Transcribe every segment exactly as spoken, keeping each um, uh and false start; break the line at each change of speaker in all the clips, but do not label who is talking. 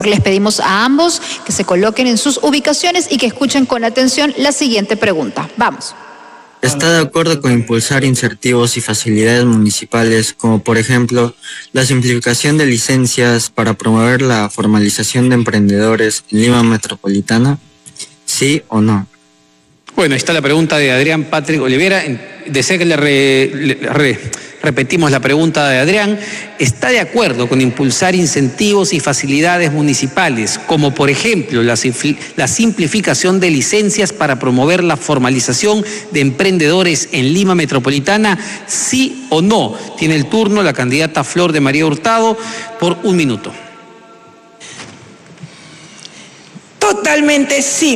Les pedimos a ambos que se coloquen en sus ubicaciones y que escuchen con atención la siguiente pregunta. Vamos.
¿Está de acuerdo con impulsar incentivos y facilidades municipales, como por ejemplo la simplificación de licencias para promover la formalización de emprendedores en Lima Metropolitana? ¿Sí o no?
Bueno, ahí está la pregunta de Adrián Patrick Olivera. Desea que le, re, le re, repetimos la pregunta de Adrián. ¿Está de acuerdo con impulsar incentivos y facilidades municipales, como por ejemplo la, la simplificación de licencias para promover la formalización de emprendedores en Lima Metropolitana? ¿Sí o no? Tiene el turno la candidata Flor de María Hurtado por un minuto.
Totalmente sí.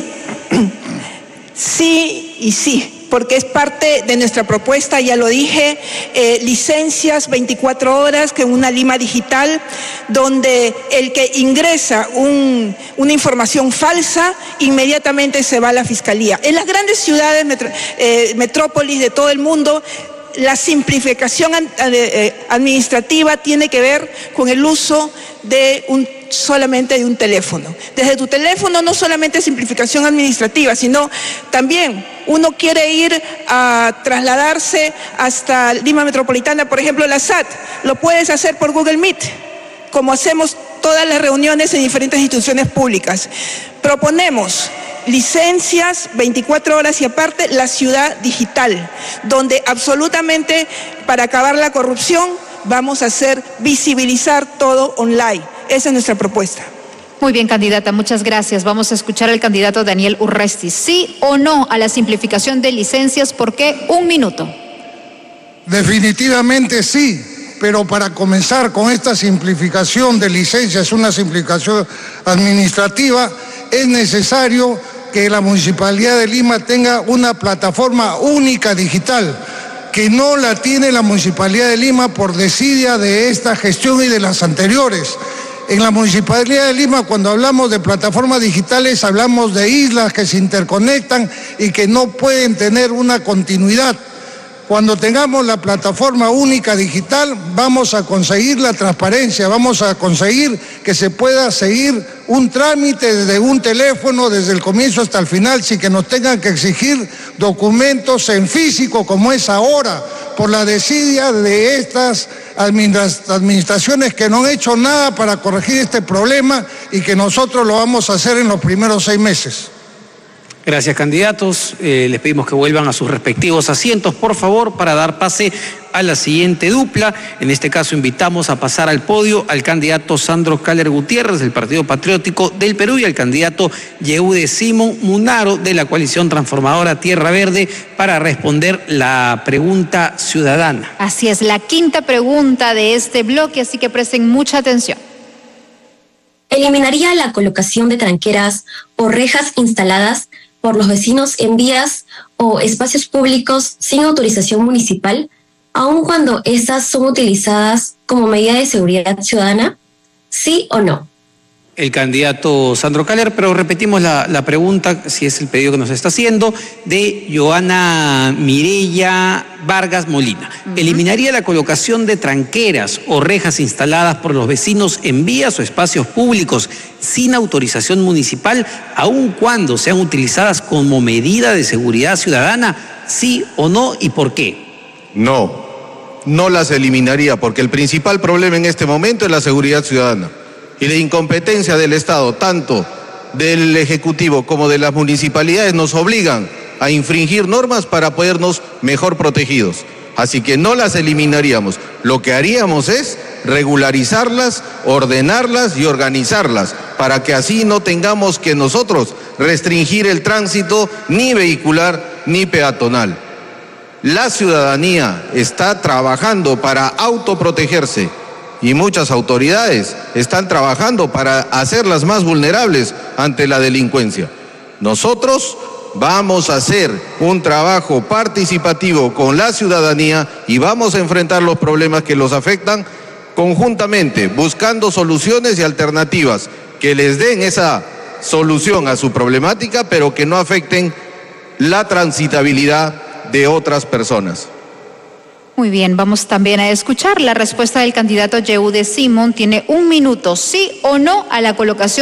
Sí y sí, porque es parte de nuestra propuesta, ya lo dije, eh, licencias veinticuatro horas con una Lima digital, donde el que ingresa un, una información falsa, inmediatamente se va a la fiscalía. En las grandes ciudades, metro, eh, metrópolis de todo el mundo, la simplificación administrativa tiene que ver con el uso de un, solamente de un teléfono. Desde tu teléfono no solamente simplificación administrativa, sino también uno quiere ir a trasladarse hasta Lima Metropolitana, por ejemplo, la S A T, lo puedes hacer por Google Meet, como hacemos todas las reuniones en diferentes instituciones públicas. Proponemos licencias veinticuatro horas y aparte la ciudad digital, donde absolutamente para acabar la corrupción vamos a hacer visibilizar todo online. Esa es nuestra propuesta.
Muy bien, candidata, muchas gracias. Vamos a escuchar al candidato Daniel Urresti. ¿Sí o no a la simplificación de licencias? ¿Por qué? Un minuto.
Definitivamente sí, pero para comenzar con esta simplificación de licencias, una simplificación administrativa, es necesario que la Municipalidad de Lima tenga una plataforma única digital, que no la tiene la Municipalidad de Lima por desidia de esta gestión y de las anteriores. En la Municipalidad de Lima, cuando hablamos de plataformas digitales, hablamos de islas que se interconectan y que no pueden tener una continuidad. Cuando tengamos la plataforma única digital, vamos a conseguir la transparencia, vamos a conseguir que se pueda seguir un trámite desde un teléfono, desde el comienzo hasta el final, sin que nos tengan que exigir documentos en físico como es ahora, por la desidia de estas administraciones que no han hecho nada para corregir este problema y que nosotros lo vamos a hacer en los primeros seis meses.
Gracias, candidatos. Eh, les pedimos que vuelvan a sus respectivos asientos, por favor, para dar pase a la siguiente dupla. En este caso, invitamos a pasar al podio al candidato Sandro Caller Gutiérrez, del Partido Patriótico del Perú, y al candidato Yehude Simón Munaro, de la coalición transformadora Tierra Verde, para responder la pregunta ciudadana.
Así es, la quinta pregunta de este bloque, así que presten mucha atención.
¿Eliminaría la colocación de tranqueras o rejas instaladas por los vecinos en vías o espacios públicos sin autorización municipal, aun cuando estas son utilizadas como medida de seguridad ciudadana? ¿Sí o no?
El candidato Sandro Caller, pero repetimos la, la pregunta, si es el pedido que nos está haciendo, de Joana Mireya Vargas Molina. Uh-huh. ¿Eliminaría la colocación de tranqueras o rejas instaladas por los vecinos en vías o espacios públicos sin autorización municipal, aun cuando sean utilizadas como medida de seguridad ciudadana? ¿Sí o no? ¿Y por qué?
No, no las eliminaría, porque el principal problema en este momento es la seguridad ciudadana. Y la incompetencia del Estado, tanto del Ejecutivo como de las municipalidades, nos obligan a infringir normas para podernos mejor protegidos. Así que no las eliminaríamos. Lo que haríamos es regularizarlas, ordenarlas y organizarlas, para que así no tengamos que nosotros restringir el tránsito ni vehicular ni peatonal. La ciudadanía está trabajando para autoprotegerse, y muchas autoridades están trabajando para hacerlas más vulnerables ante la delincuencia. Nosotros vamos a hacer un trabajo participativo con la ciudadanía y vamos a enfrentar los problemas que los afectan conjuntamente, buscando soluciones y alternativas que les den esa solución a su problemática, pero que no afecten la transitabilidad de otras personas.
Muy bien, vamos también a escuchar la respuesta del candidato Yehude Simón. Tiene un minuto, sí o no a la colocación